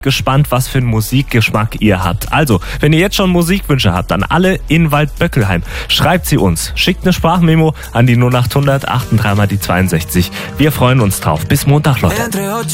Gespannt, was für einen Musikgeschmack ihr habt. Also, wenn ihr jetzt schon Musikwünsche habt, dann alle in Waldböckelheim. Schreibt sie uns. Schickt eine Sprachmemo an die 0800 8 3 mal die 62. Wir freuen uns drauf. Bis Montag, Leute.